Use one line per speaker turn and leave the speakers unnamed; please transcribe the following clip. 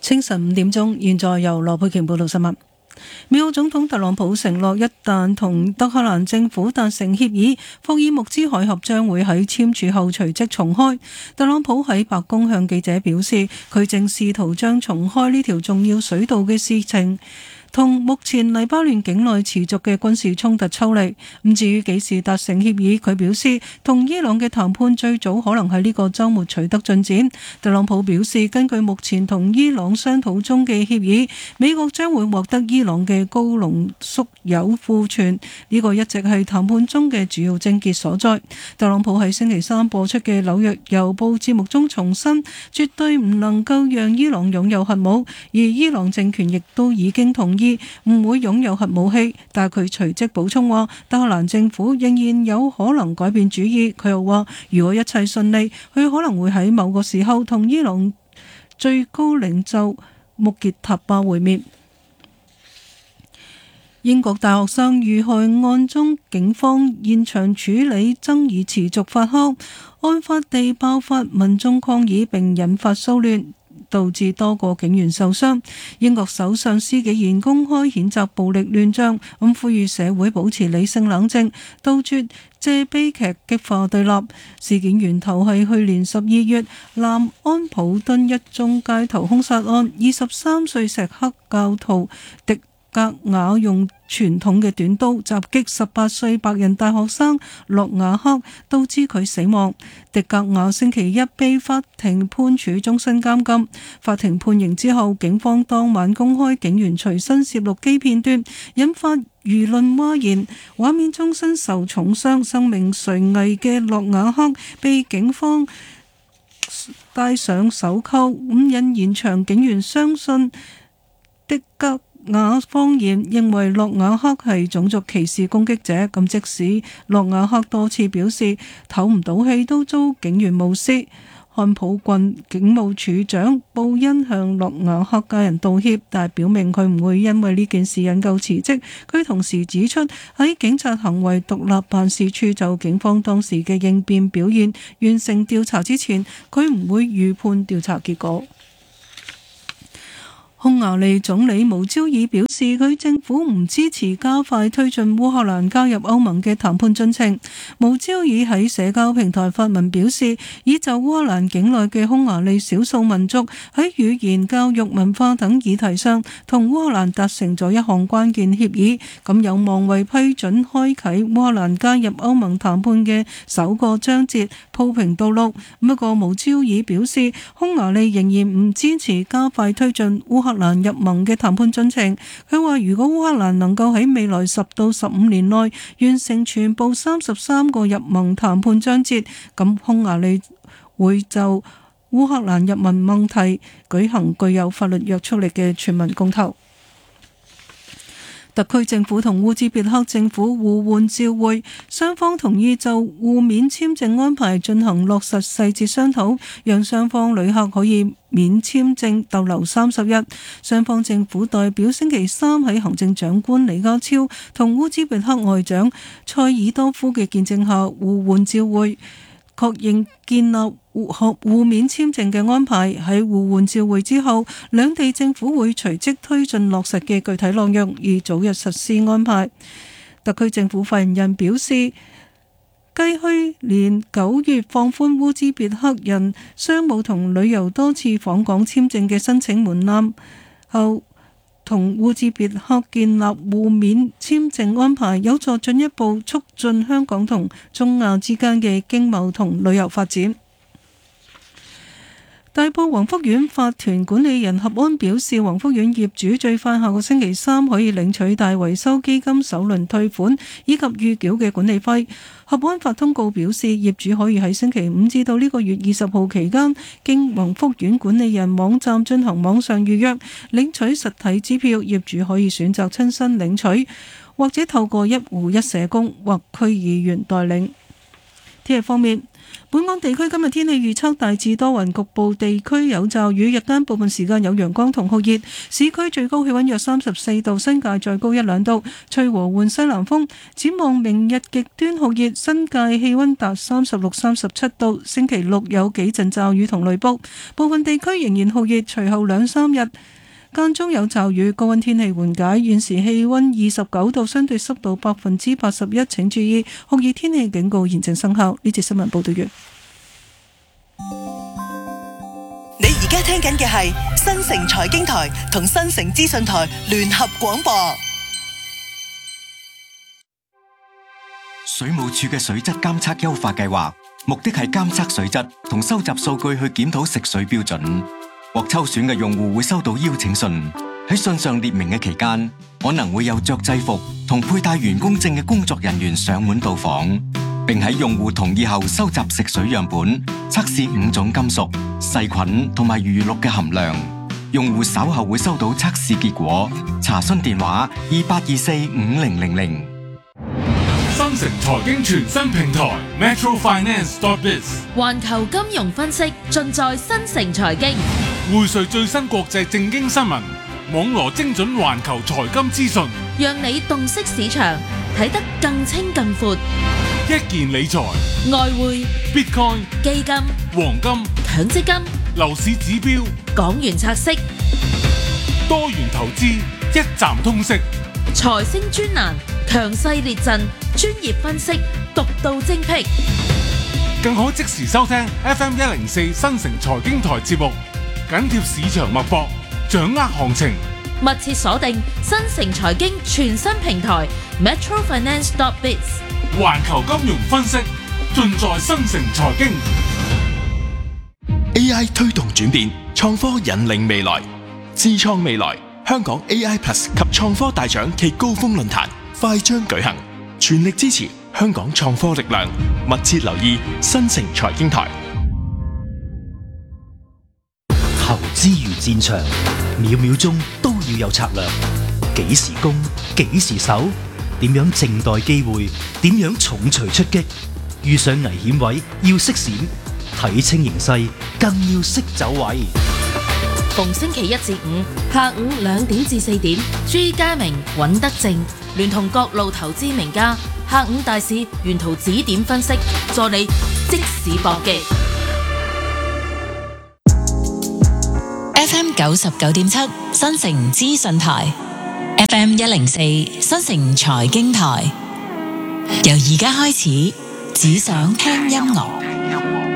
清晨5點鐘，現在由羅佩瓊報道新聞。美國總統特朗普承諾，一旦同德黑蘭政府達成協議，霍爾木茲海峽將會喺簽署後隨即重開。特朗普喺白宮向記者表示，佢正試圖將重開呢條重要水道嘅事情同目前黎巴嫩境內持續嘅軍事衝突抽離。至於幾時達成協議，佢表示同伊朗嘅談判最早可能喺呢個週末取得進展。特朗普表示，根據目前同伊朗商討中嘅協議，美國將會獲得伊朗嘅高濃縮鈾庫存，呢個一直係談判中嘅主要症結所在。特朗普喺星期三播出嘅紐約郵報節目中重申，絕對唔能夠讓伊朗擁有核武，而伊朗政權亦都已經同意唔會擁有核武器，但佢隨即補充話，德黑蘭政府仍然有可能改變主意。佢又話，如果一切順利，佢可能會喺某個時候同伊朗最高領袖穆傑塔巴會面。英國大學生遇害案中，警方現場處理爭議持續發酵，案發地爆發民眾抗議並引發騷亂，導致多個警員受傷。英國首相施紀賢公開譴責暴力亂象，呼籲社會保持理性冷靜，杜絕借悲劇激化對立。事件源頭係去年12月南安普敦一宗街頭兇殺案，23歲錫克教徒迪格瓦用傳統嘅短刀襲擊18歲白人大學生洛瓦克，導致佢死亡。迪格瓦星期一被法庭判處終身監禁。法庭判刑之後，警方當晚公開警員隨身攝錄機片段，引發輿論譁然。畫面中身受重傷、生命垂危嘅洛瓦克被警方戴上手銬，引現場警員相信迪格瓦謊言，認為洛瓦克係種族歧視攻擊者。咁即使洛瓦克多次表示唞唔到氣，都遭警員無視。漢普郡警務處長布恩向洛瓦克家人道歉，但表明佢唔會因為呢件事引咎辭職。佢同時指出，喺警察行為獨立辦事處就警方當時嘅應變表現完成調查之前，佢唔會預判調查結果。匈牙利總理無焦爾表示，佢政府唔支持加快推進烏克蘭加入歐盟嘅談判進程。無焦爾喺社交平台發文表示，已就烏克蘭境內嘅匈牙利少數民族喺語言、教育、文化等議題上同烏克蘭達成咗一項關鍵協議，咁有望為批准開啟烏克蘭加入歐盟談判嘅首個章節鋪平道路。不過無焦爾表示，匈牙利仍然唔支持加快推進烏克蘭入盟嘅談判進程。佢話，如果烏克蘭能夠喺未來10到15年內完成全部33個入盟談判章節，咁匈牙利會就烏克蘭入盟問題舉行具有法律約束力嘅全民公投。特區政府同烏茲別克政府互換照會，雙方同意就互免簽證安排進行落實細節商討，讓雙方旅客可以免簽證逗留30日。雙方政府代表星期三喺行政長官李家超同烏茲別克外長塞爾多夫嘅見證下互換照會，確認建立互免簽證嘅安排。喺互換照會之後，兩地政府會隨即推進落實嘅具體內容，以早日實施安排。特區政府發言人表示，繼去年9月放寬烏茲別克人商務同旅遊多次訪港簽證嘅申請門檻後，同烏茲別克建立互免簽證安排，有助進一步促進香港同中亞之間嘅經貿同旅遊發展。大埔宏福苑法團管理人合安表示，宏福苑業主最快下個星期三可以領取大維修基金首輪退款以及預繳嘅管理費。合安發通告表示，業主可以喺星期5至到呢個月20號期間，經宏福苑管理人網站進行網上預約，領取實體支票。業主可以選擇親身領取，或者透過一戶一社工或區議員代領。天氣方面， 本港地區今日天氣預測大致多雲，局部地區有驟雨，日間部分時間有陽光同酷熱，市區最高氣溫約34度，新界再高1-2度，吹和緩西南風。展望明日極端酷熱，新界氣溫達36、37度，星期六有幾陣驟雨同雷暴，部分地區仍然酷熱，隨後2-3日間中有驟雨，高溫天氣緩解。現時氣溫29度，相對濕度81%，請注意酷熱天氣警告現正生效。呢節新聞報道完。
你而家聽緊嘅係新城財經台同新城資訊台聯合廣播。
水務署嘅水質監測優化計劃，目的係監測水質同收集數據去檢討食水標準。獲抽選嘅用戶會收到邀請信，喺信上列明嘅期間，可能會有着制服同佩戴員工證嘅工作人員上門到訪，並喺用戶同意後收集食水樣本，測試5種金屬、細菌同埋餘氯嘅含量。用戶稍後會收到測試結果。查詢電話28245000。
新城財經全新平台 metrofinance.biz，
環球金融分析盡在新城財經，
匯萃最新國際政經新聞，網羅精準環球財金資訊，
讓你洞悉市場，睇得更清更闊。
一件理財、
外匯、
Bitcoin、
基金、
黃金、
強積金、
樓市指標、
港元拆息、
多元投資，一站通識。
財星專欄，強勢列陣，專業分析，獨到精闢，
更可即時收聽 FM104新城財經台節目，緊貼市場脈搏，掌握行情。
密切鎖定新城財經全新平台 metrofinance.biz，
環球金融分析盡在新城財經。
AI 推動轉變，創科引領未來，智創未來。香港 AI Plus 及創科大獎暨高峰論壇快將舉行，全力支持香港創科力量，密切留意新城財經台。
投資如戰場，秒秒鐘都要有策略，幾時攻，幾時守，點樣靜待機會，點樣重錘出擊，遇上危險位要識閃，睇清形勢更要識走位。
逢星期1至5下午2點至4點，朱家明、尹德正聯同各路投資名家，下午大市沿途指點分析，助你即市搏擊。
FM 99.7新城資訊台， FM 104新城財經台，由而家開始，只想聽音樂。